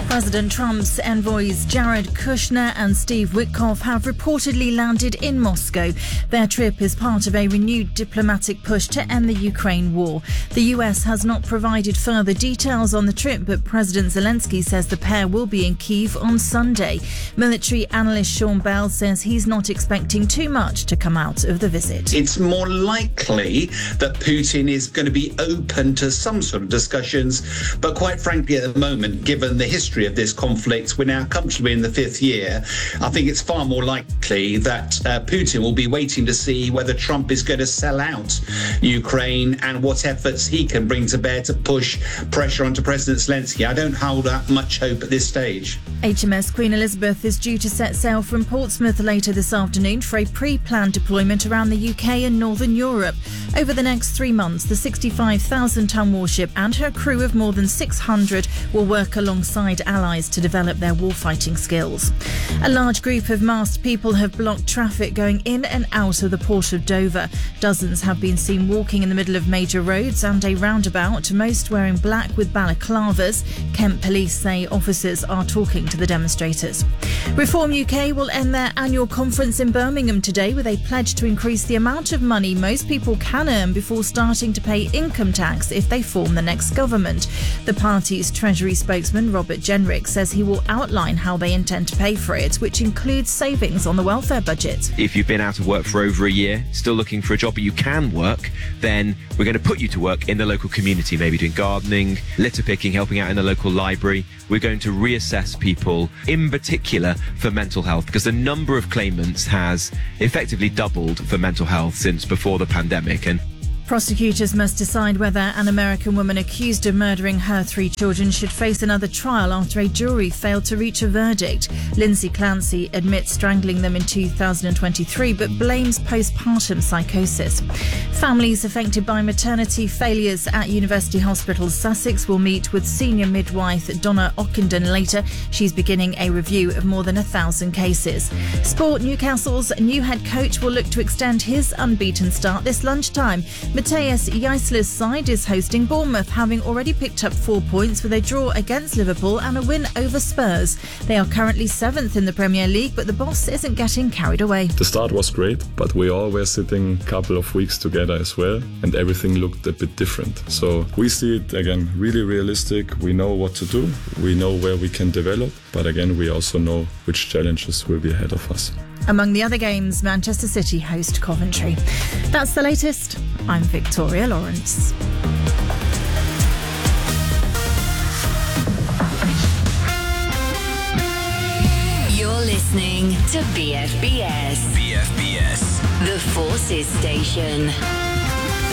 President Trump's envoys Jared Kushner and Steve Witkoff have reportedly landed in Moscow. Their trip is part of a renewed diplomatic push to end the Ukraine war. The US has not provided further details on the trip, but President Zelensky says the pair will be in Kyiv on Sunday. Military analyst Sean Bell says he's not expecting too much to come out of the visit. It's more likely that Putin is going to be open to some sort of discussions, but quite frankly at the moment, given the history of this conflict, we're now comfortably in the fifth year. I think it's far more likely that Putin will be waiting to see whether Trump is going to sell out Ukraine and what efforts he can bring to bear to push pressure onto President Zelensky. I don't hold out much hope at this stage. HMS Queen Elizabeth is due to set sail from Portsmouth later this afternoon for a pre-planned deployment around the UK and Northern Europe. Over the next 3 months, the 65,000-ton warship and her crew of more than 600 will work alongside allies to develop their warfighting skills. A large group of masked people have blocked traffic going in and out of the port of Dover. Dozens have been seen walking in the middle of major roads and a roundabout, most wearing black with balaclavas. Kent police say officers are talking to the demonstrators. Reform UK will end their annual conference in Birmingham today with a pledge to increase the amount of money most people can earn before starting to pay income tax if they form the next government. The party's Treasury spokesman Robert Jenrick says he will outline how they intend to pay for it, which includes savings on the welfare budget. If you've been out of work for over a year, still looking for a job but you can work, then we're going to put you to work in the local community, maybe doing gardening, litter picking, helping out in the local library. We're going to reassess people, in particular for mental health, because the number of claimants has effectively doubled for mental health since before the pandemic. And prosecutors must decide whether an American woman accused of murdering her 3 children should face another trial after a jury failed to reach a verdict. Lindsay Clancy admits strangling them in 2023 but blames postpartum psychosis. Families affected by maternity failures at University Hospitals Sussex will meet with senior midwife Donna Ockenden later. She's beginning a review of more than 1,000 cases. Sport: Newcastle's new head coach will look to extend his unbeaten start this lunchtime. Matthias Jeißler's side is hosting Bournemouth, having already picked up 4 points with a draw against Liverpool and a win over Spurs. They are currently 7th in the Premier League, but the boss isn't getting carried away. The start was great, but we all were sitting a couple of weeks together as well, and everything looked a bit different. So we see it, again, really realistic. We know what to do. We know where we can develop, but again, we also know which challenges will be ahead of us. Among the other games, Manchester City host Coventry. That's the latest. I'm Victoria Lawrence. You're listening to BFBS. BFBS. The Forces Station.